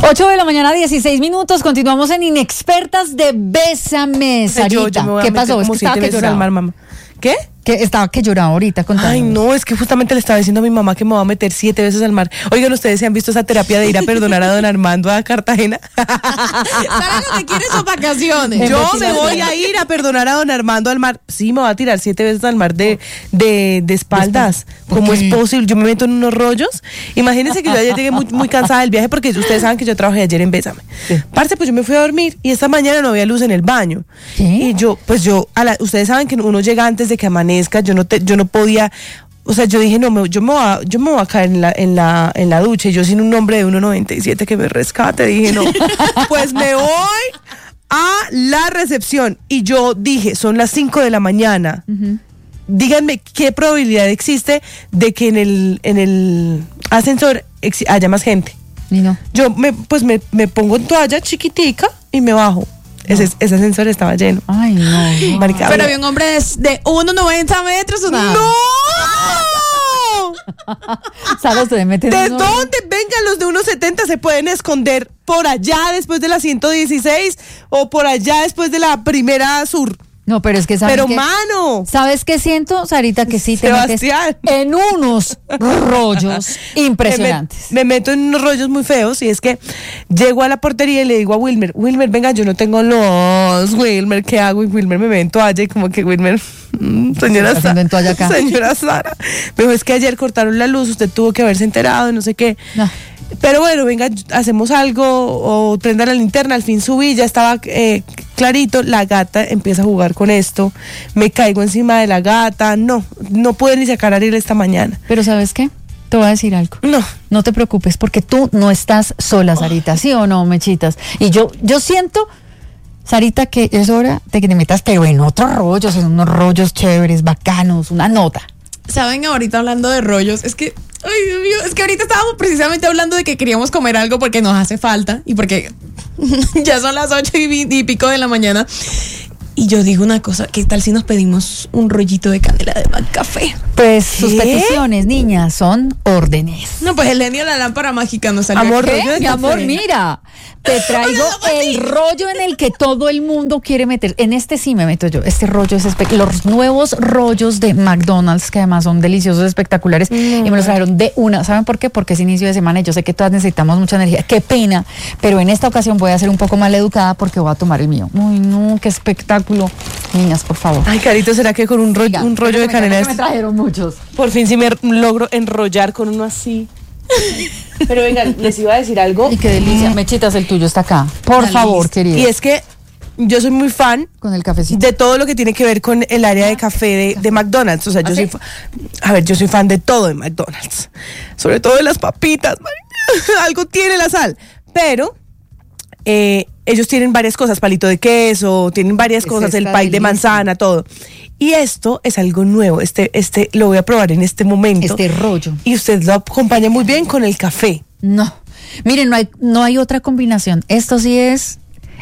8:16 a.m. Continuamos en Inexpertas de Bésame, Sarita. ¿Qué pasó? Es que estaba que lloraba. Mar, mamá. ¿Qué? Que estaba que lloraba ahorita. Contándonos. Ay, no, es que justamente le estaba diciendo a mi mamá que me va a meter 7 veces al mar. Oigan, ¿ustedes se han visto esa terapia de ir a perdonar a don Armando a Cartagena? Sara lo que quiere son vacaciones. Yo me voy a ir a perdonar a don Armando al mar. Sí, me va a tirar 7 veces al mar de espaldas. ¿Cómo es posible? Yo me meto en unos rollos. Imagínense que yo ayer llegué muy cansada del viaje porque ustedes saben que yo trabajé ayer en Bésame. Sí. Parce, pues yo me fui a dormir y esta mañana no había luz en el baño. ¿Qué? Y ustedes saben que uno llega antes de que amanezca. Yo no podía, o sea, yo dije, no, yo me voy a caer en la ducha, y yo sin un hombre de 1.97 que me rescate, dije, no, pues me voy a la recepción, y yo dije, son las 5 de la mañana, díganme qué probabilidad existe de que en el ascensor haya más gente. Y no. Yo me pongo en toalla chiquitica y me bajo. No. Ese ascensor estaba lleno. Ay, no. Marica, pero había un hombre de 1.90 metros o nada. ¡No! ¿Sabes? ¿De dónde vengan los de 1.70? Se pueden esconder por allá después de la 116 o por allá después de la primera sur. No, pero es que mano. ¿Sabes qué siento, Sarita? Que sí te metes en unos rollos impresionantes. Me meto en unos rollos muy feos, y es que llego a la portería y le digo a Wilmer, venga, yo no tengo los, Wilmer, ¿qué hago? Y Wilmer me ve en toalla y como que Wilmer, señora Sara, me dijo, es que ayer cortaron la luz, usted tuvo que haberse enterado, no sé qué. No. Pero bueno, venga, hacemos algo, o prenda la linterna. Al fin subí, ya estaba clarito. La gata empieza a jugar con esto, me caigo encima de la gata. No pude ni sacar a Ariel esta mañana. Pero ¿sabes qué? Te voy a decir algo. No te preocupes, porque tú no estás sola, Sarita, ¿sí o no, Mechitas? Y yo siento, Sarita, que es hora de que te metas, pero en otros rollos, en unos rollos chéveres, bacanos, una nota. Saben, ahorita hablando de rollos, es que, ay Dios mío, es que ahorita estábamos precisamente hablando de que queríamos comer algo porque nos hace falta y porque ya son las 8:20 de la mañana. Y yo digo una cosa, ¿qué tal si nos pedimos un rollito de canela de McCafé? Pues sus peticiones, niñas, son órdenes. No, pues el genio de la lámpara mágica nos salió. Amor, rollo de mi amor, mira, te traigo el rollo en el que todo el mundo quiere meter. En este sí me meto yo. Este rollo es los nuevos rollos de McDonald's, que además son deliciosos, espectaculares, y me los trajeron de una. ¿Saben por qué? Porque es inicio de semana y yo sé que todas necesitamos mucha energía. Qué pena, pero en esta ocasión voy a ser un poco mal educada porque voy a tomar el mío. Uy, no, qué espectáculo. Niñas, por favor. Ay, Carito, ¿será que con un rollo de canela? Me trajeron muchos. Por fin sí me logro enrollar con uno así. Pero vengan, les iba a decir algo. Y qué delicia. Mechitas, el tuyo está acá. Por favor, querida. Y es que yo soy muy fan con el cafecito de todo lo que tiene que ver con el área de café de McDonald's. O sea, yo soy fan de todo de McDonald's. Sobre todo de las papitas. Algo tiene la sal. Pero ellos tienen varias cosas, palito de queso, tienen varias cosas, el pie de manzana, todo. Y esto es algo nuevo, este lo voy a probar en este momento. Este rollo. Y usted lo acompaña muy bien con el café. No, miren, no hay otra combinación. Esto sí es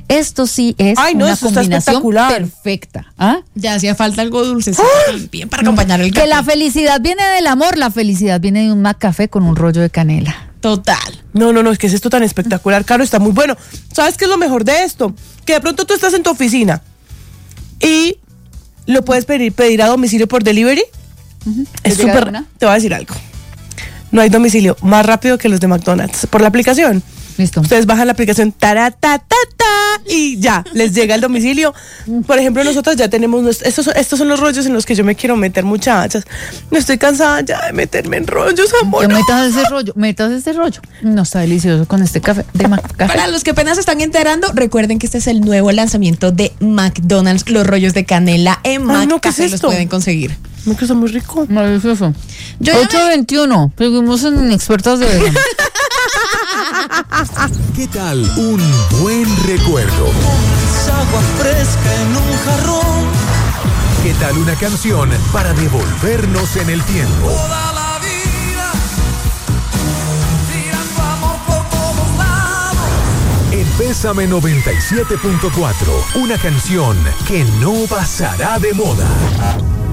una combinación perfecta. ¿Ah? Ya hacía falta algo dulce también para acompañar el café. Que la felicidad viene del amor, la felicidad viene de un McCafé con un rollo de canela. Total. No, es que es esto tan espectacular, Caro, está muy bueno. ¿Sabes qué es lo mejor de esto? Que de pronto tú estás en tu oficina y lo puedes pedir a domicilio por delivery. Es súper. Te voy a decir algo. No hay domicilio más rápido que los de McDonald's por la aplicación. Listo. Ustedes bajan la aplicación y ya, les llega el domicilio. Por ejemplo, nosotros ya tenemos estos son los rollos en los que yo me quiero meter, muchachas. No estoy cansada ya de meterme en rollos, amor. Metas ese rollo. No, está delicioso con este café de McCafé. Para los que apenas se están enterando, recuerden que este es el nuevo lanzamiento de McDonald's, los rollos de canela en McCafé. Los pueden conseguir. Me queda muy rico. Maravilloso. 8:21. Seguimos en Inexpertas de Bésame. ¿Qué tal un buen recuerdo? Agua fresca en un jarrón. ¿Qué tal una canción para devolvernos en el tiempo? Toda la vida, tirando amor por todos lados. En Bésame 97.4, una canción que no pasará de moda.